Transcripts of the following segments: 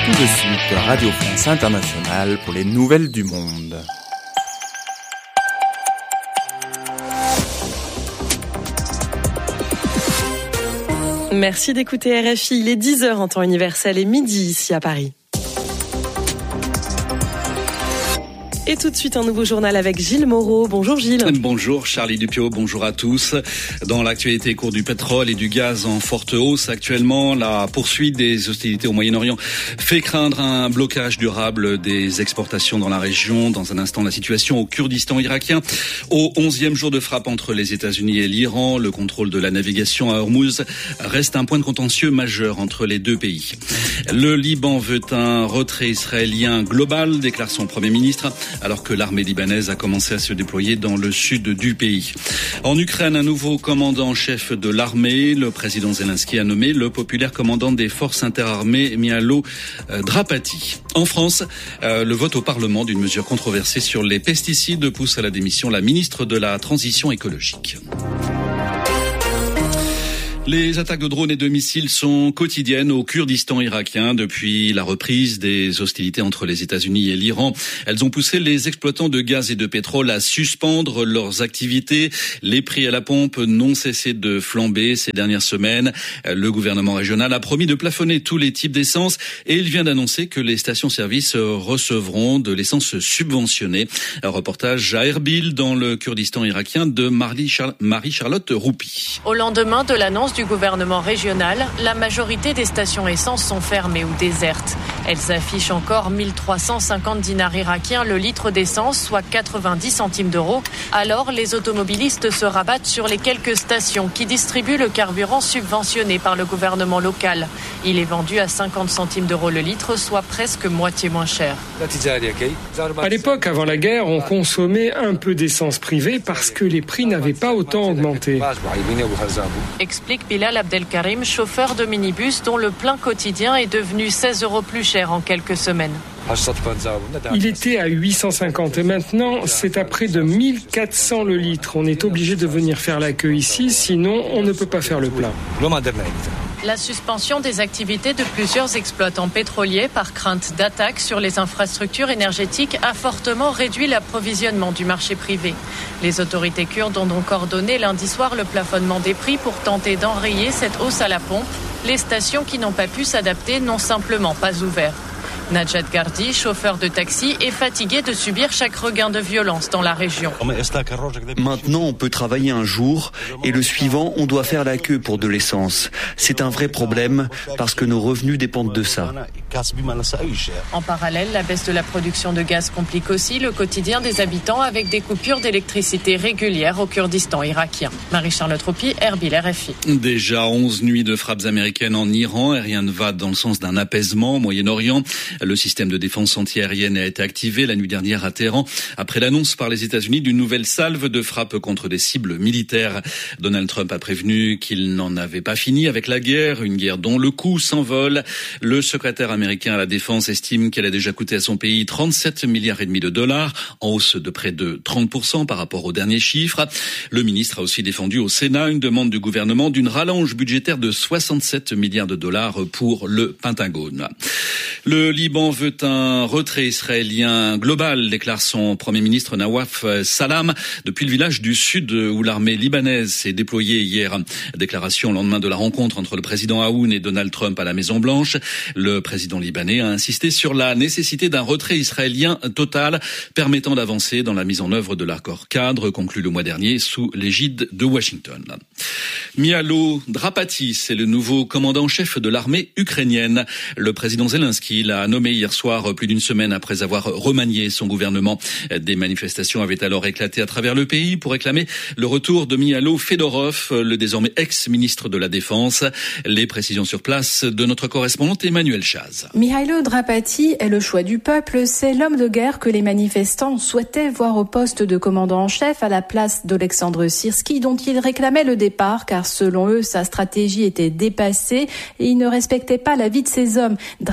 Tout de suite, Radio France Internationale pour les nouvelles du monde. Merci d'écouter RFI. Il est 10h en temps universel et midi ici à Paris. Et tout de suite, un nouveau journal avec Gilles Moreau. Bonjour Gilles. Bonjour Charlie Dupiot, bonjour à tous. Dans l'actualité, cours du pétrole et du gaz en forte hausse actuellement, la poursuite des hostilités au Moyen-Orient fait craindre un blocage durable des exportations dans la région. Dans un instant, la situation au Kurdistan irakien. Au 11e jour de frappe entre les États-Unis et l'Iran, le contrôle de la navigation à Hormuz reste un point de contentieux majeur entre les deux pays. Le Liban veut un retrait israélien global, déclare son Premier ministre, alors que l'armée libanaise a commencé à se déployer dans le sud du pays. En Ukraine, un nouveau commandant en chef de l'armée. Le président Zelensky a nommé le populaire commandant des forces interarmées, Mihailo Drapati. En France, le vote au Parlement d'une mesure controversée sur les pesticides pousse à la démission la ministre de la Transition écologique. Les attaques de drones et de missiles sont quotidiennes au Kurdistan irakien depuis la reprise des hostilités entre les États-Unis et l'Iran. Elles ont poussé les exploitants de gaz et de pétrole à suspendre leurs activités. Les prix à la pompe n'ont cessé de flamber ces dernières semaines. Le gouvernement régional a promis de plafonner tous les types d'essence et il vient d'annoncer que les stations-service recevront de l'essence subventionnée. Un reportage à Erbil dans le Kurdistan irakien de Marie-Charlotte Roupi. Au lendemain de l'annonce du gouvernement régional, la majorité des stations essence sont fermées ou désertes. Elles affichent encore 1350 dinars irakiens le litre d'essence, soit 90 centimes d'euros. Alors, les automobilistes se rabattent sur les quelques stations qui distribuent le carburant subventionné par le gouvernement local. Il est vendu à 50 centimes d'euros le litre, soit presque moitié moins cher. À l'époque, avant la guerre, on consommait un peu d'essence privée parce que les prix n'avaient pas autant augmenté. Explique Bilal Abdelkarim, chauffeur de minibus dont le plein quotidien est devenu 16 € plus cher en quelques semaines. Il était à 850 et maintenant c'est à près de 1400 le litre. On est obligé de venir faire la queue ici, sinon on ne peut pas faire le plein. La suspension des activités de plusieurs exploitants pétroliers par crainte d'attaque sur les infrastructures énergétiques a fortement réduit l'approvisionnement du marché privé. Les autorités kurdes ont donc ordonné lundi soir le plafonnement des prix pour tenter d'enrayer cette hausse à la pompe. Les stations qui n'ont pas pu s'adapter n'ont simplement pas ouvert. Najat Gardi, chauffeur de taxi, est fatigué de subir chaque regain de violence dans la région. Maintenant, on peut travailler un jour et le suivant, on doit faire la queue pour de l'essence. C'est un vrai problème parce que nos revenus dépendent de ça. En parallèle, la baisse de la production de gaz complique aussi le quotidien des habitants avec des coupures d'électricité régulières au Kurdistan irakien. Marie-Charlotte Roupi, Erbil, RFI. Déjà 11 nuits de frappes américaines en Iran et rien ne va dans le sens d'un apaisement au Moyen-Orient. Le système de défense antiaérienne a été activé la nuit dernière à Téhéran après l'annonce par les États-Unis d'une nouvelle salve de frappes contre des cibles militaires. Donald Trump a prévenu qu'il n'en avait pas fini avec la guerre, une guerre dont le coût s'envole. Le secrétaire américain à la défense estime qu'elle a déjà coûté à son pays 37,5 milliards de dollars, en hausse de près de 30% par rapport aux derniers chiffres. Le ministre a aussi défendu au Sénat une demande du gouvernement d'une rallonge budgétaire de 67 milliards de dollars pour le Pentagone. Le Liban veut un retrait israélien global, déclare son Premier ministre Nawaf Salam, depuis le village du sud où l'armée libanaise s'est déployée hier. Déclaration au lendemain de la rencontre entre le président Aoun et Donald Trump à la Maison-Blanche. Le président libanais a insisté sur la nécessité d'un retrait israélien total permettant d'avancer dans la mise en œuvre de l'accord cadre conclu le mois dernier sous l'égide de Washington. Mihailo Drapati, c'est le nouveau commandant-chef de l'armée ukrainienne. Le président Zelensky l'a nommé hier soir, plus d'une semaine après avoir remanié son gouvernement. Des manifestations avaient alors éclaté à travers le pays pour réclamer le retour de Mihailo Fedorov, le désormais ex-ministre de la Défense. Les précisions sur place de notre correspondante Emmanuel Chaz. Mihailo Drapati est le choix du peuple. C'est l'homme de guerre que les manifestants souhaitaient voir au poste de commandant en chef à la place d'Olexandre Syrski, dont ils réclamaient le départ car selon eux, sa stratégie était dépassée et il ne respectait pas la vie de ses hommes. Drapati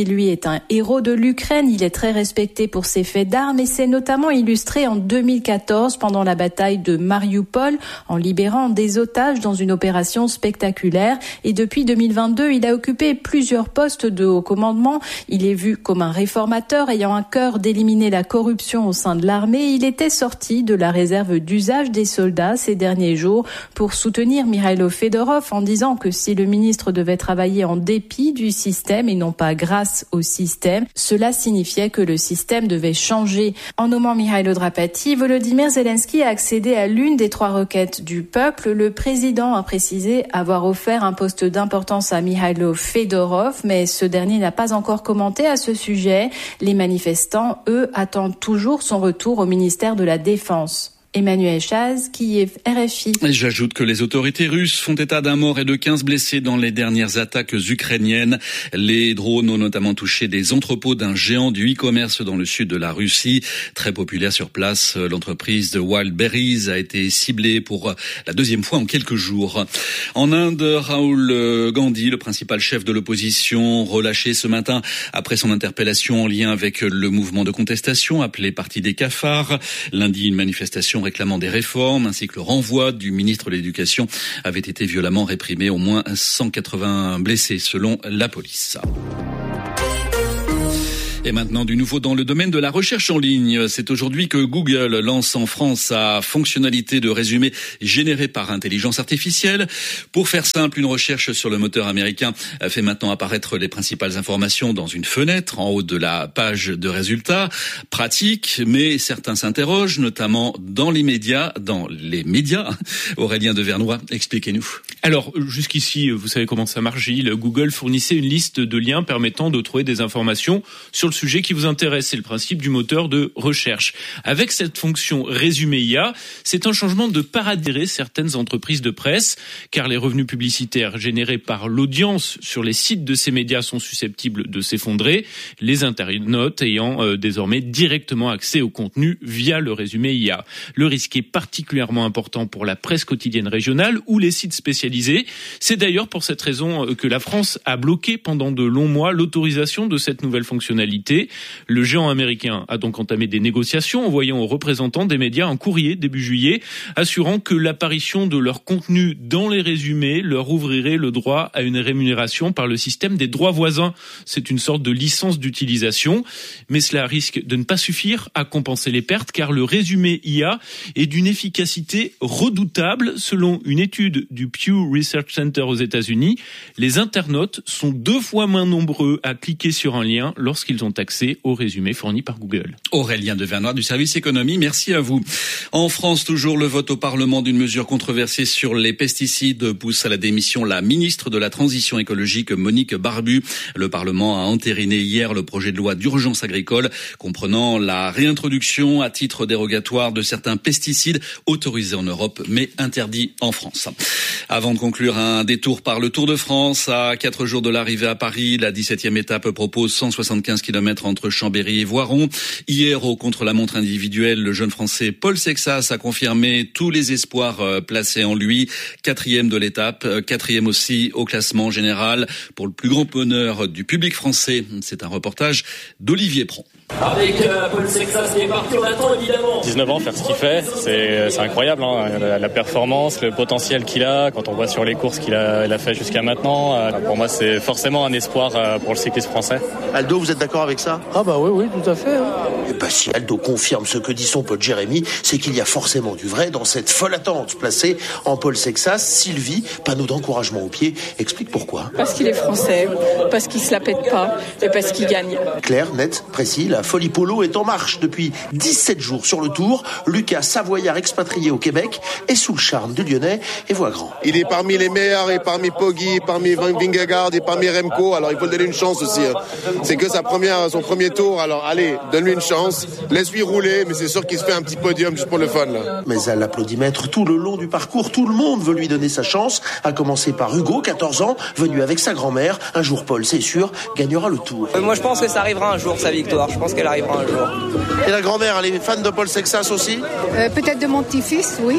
qui lui est un héros de l'Ukraine. Il est très respecté pour ses faits d'armes et s'est notamment illustré en 2014 pendant la bataille de Mariupol en libérant des otages dans une opération spectaculaire. Et depuis 2022, il a occupé plusieurs postes de haut commandement. Il est vu comme un réformateur ayant à cœur d'éliminer la corruption au sein de l'armée. Il était sorti de la réserve d'usage des soldats ces derniers jours pour soutenir Mikhailo Fedorov en disant que si le ministre devait travailler en dépit du système et non pas grâce au système, cela signifiait que le système devait changer. En nommant Mikhailo Drapati, Volodymyr Zelensky a accédé à l'une des 3 requêtes du peuple. Le président a précisé avoir offert un poste d'importance à Mikhailo Fedorov, mais ce dernier n'a pas encore commenté à ce sujet. Les manifestants, eux, attendent toujours son retour au ministère de la Défense. Emmanuel Chaz, Kiev, RFI. J'ajoute que les autorités russes font état d'un mort et de 15 blessés dans les dernières attaques ukrainiennes. Les drones ont notamment touché des entrepôts d'un géant du e-commerce dans le sud de la Russie. Très populaire sur place, l'entreprise de Wildberries a été ciblée pour la 2e fois en quelques jours. En Inde, Rahul Gandhi, le principal chef de l'opposition, relâché ce matin après son interpellation en lien avec le mouvement de contestation appelé Parti des cafards. Lundi, une manifestation réclamant des réformes ainsi que le renvoi du ministre de l'Éducation avait été violemment réprimé. Au moins 180 blessés selon la police. Et maintenant, du nouveau dans le domaine de la recherche en ligne. C'est aujourd'hui que Google lance en France sa fonctionnalité de résumé généré par intelligence artificielle. Pour faire simple, une recherche sur le moteur américain fait maintenant apparaître les principales informations dans une fenêtre en haut de la page de résultats. Pratique, mais certains s'interrogent, notamment dans les médias. Aurélien Devernois, expliquez-nous. Alors, jusqu'ici, vous savez comment ça marche, Gilles. Google fournissait une liste de liens permettant de trouver des informations sur le sujet qui vous intéresse. C'est le principe du moteur de recherche. Avec cette fonction résumé IA, c'est un changement de paradigme certaines entreprises de presse, car les revenus publicitaires générés par l'audience sur les sites de ces médias sont susceptibles de s'effondrer, les internautes ayant désormais directement accès au contenu via le résumé IA. Le risque est particulièrement important pour la presse quotidienne régionale ou les sites spécialisés. C'est d'ailleurs pour cette raison que la France a bloqué pendant de longs mois l'autorisation de cette nouvelle fonctionnalité. Le géant américain a donc entamé des négociations, envoyant aux représentants des médias un courrier début juillet, assurant que l'apparition de leur contenu dans les résumés leur ouvrirait le droit à une rémunération par le système des droits voisins. C'est une sorte de licence d'utilisation, mais cela risque de ne pas suffire à compenser les pertes, car le résumé IA est d'une efficacité redoutable. Selon une étude du Pew Research Center aux États-Unis, les internautes sont 2 fois moins nombreux à cliquer sur un lien lorsqu'ils ont accès au résumé fourni par Google. Aurélien Devernois du service économie, merci à vous. En France, toujours le vote au Parlement d'une mesure controversée sur les pesticides pousse à la démission la ministre de la Transition écologique Monique Barbu. Le Parlement a entériné hier le projet de loi d'urgence agricole comprenant la réintroduction à titre dérogatoire de certains pesticides autorisés en Europe mais interdits en France. Avant de conclure, un détour par le Tour de France. À 4 jours de l'arrivée à Paris, la 17e étape propose 175 km entre Chambéry et Voiron. Hier, au contre-la-montre individuelle, le jeune Français Paul Sexas a confirmé tous les espoirs placés en lui. 4e de l'étape, 4e aussi au classement général. Pour le plus grand bonheur du public français, c'est un reportage d'Olivier Pron. Avec Paul Sexas qui est parti, on attend évidemment. 19 ans, faire ce qu'il fait, c'est incroyable, hein, la performance, le potentiel qu'il a, quand on voit sur les courses qu'il a fait jusqu'à maintenant. Pour moi, c'est forcément un espoir pour le cyclisme français. Aldo, vous êtes d'accord avec ça ? Ah bah oui, tout à fait. Hein. Et bah si Aldo confirme ce que dit son pote Jérémy, c'est qu'il y a forcément du vrai dans cette folle attente placée en Paul Sexas. Sylvie, panneau d'encouragement au pied, explique pourquoi. Parce qu'il est français, parce qu'il se la pète pas et parce qu'il gagne. Clair, net, précis, la folie polo est en marche depuis 17 jours sur le Tour. Lucas Savoyard, expatrié au Québec, est sous le charme du Lyonnais et voit grand. Il est parmi les meilleurs, et parmi Poggi, parmi Vingegaard et parmi Remco, alors il faut lui donner une chance aussi. C'est que son premier tour, alors allez, donne-lui une chance, laisse-lui rouler, mais c'est sûr qu'il se fait un petit podium juste pour le fun. Là. Mais à l'applaudimètre tout le long du parcours, tout le monde veut lui donner sa chance, à commencer par Hugo, 14 ans, venu avec sa grand-mère. Un jour, Paul, c'est sûr, gagnera le Tour. Moi, je pense que ça arrivera un jour, sa victoire. Je pense qu'elle arrivera un jour. Et la grand-mère, elle est fan de Paul Sexas aussi ? Peut-être de mon petit-fils, oui.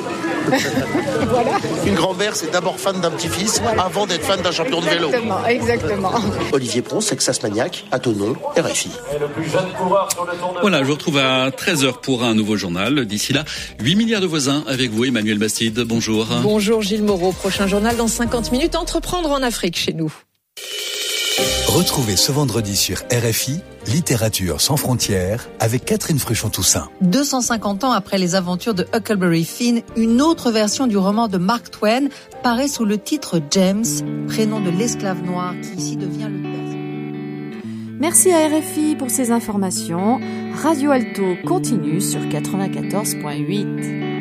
Voilà. Une grand-mère, c'est d'abord fan d'un petit-fils avant d'être fan d'un champion de vélo. Exactement. Olivier Pron, Sexas Maniac, à Thonon, RFI. Voilà, je vous retrouve à 13h pour un nouveau journal. D'ici là, 8 milliards de voisins avec vous, Emmanuel Bastide. Bonjour. Bonjour Gilles Moreau. Prochain journal dans 50 minutes. Entreprendre en Afrique chez nous. Retrouvez ce vendredi sur RFI, Littérature sans frontières, avec Catherine Fruchon-Toussaint. 250 ans après les aventures de Huckleberry Finn, une autre version du roman de Mark Twain paraît sous le titre James, prénom de l'esclave noir qui ici devient le père. Merci à RFI pour ces informations. Radio Alto continue sur 94.8.